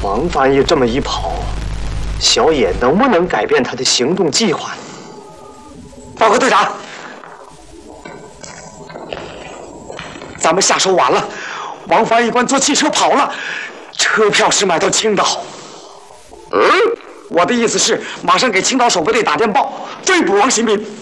王翻译这么一跑，小野能不能改变他的行动计划？报告队长，咱们下手晚了，王翻译官坐汽车跑了，车票是买到青岛。我的意思是，马上给青岛守备队打电报，追捕王新民。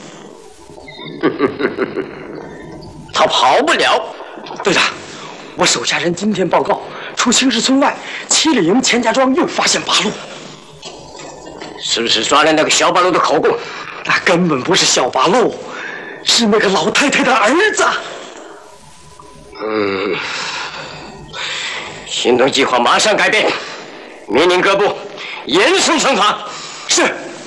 他跑不了。 队长，我手下人今天报告，出青石村外7里营钱家庄又发现八路。 是不是抓了那个小八路的口供？ 那根本不是小八路，是那个老太太的儿子。 行动计划马上改变，命令各部严肃惩罚。 是。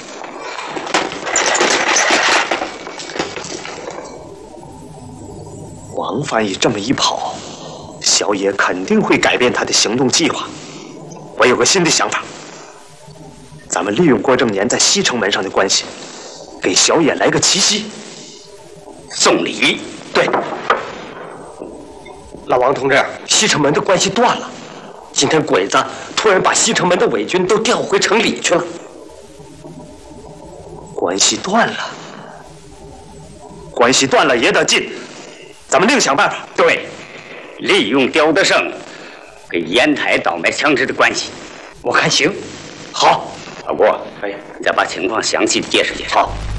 王翻译这么一跑，小野肯定会改变他的行动计划。我有个新的想法，咱们利用郭正年在西城门上的关系，给小野来个奇袭。 送礼？ 对。老王同志，西城门的关系断了。今天鬼子突然把西城门的伪军都调回城里去了，关系断了。关系断了也得进，咱们另想办法。 对，利用刁德胜跟烟台倒卖枪支的关系， 我看行。好， 老郭，你再把情况详细的介绍介绍。 好。